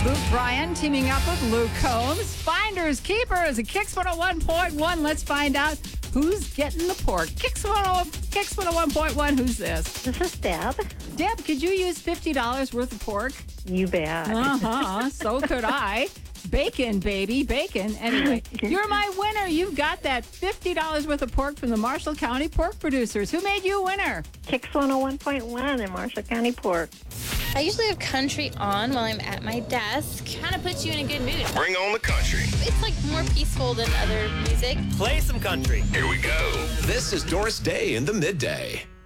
Luke Bryan teaming up with Luke Combs. Finders, keepers, at Kicks 101.1. Let's find out who's getting the pork. Kicks 101.1. Who's this? This is Deb. Deb, could you use $50 worth of pork? You bet. So could I. Bacon, baby, bacon. Anyway, you're my winner. You've got that $50 worth of pork from the Marshall County Pork Producers. Who made you a winner? Kicks 101.1 in Marshall County Pork. I usually have country on while I'm at my desk. Kind of puts you in a good mood. Bring on the country. It's like more peaceful than other music. Play some country. Here we go. This is Doris Day in the Midday.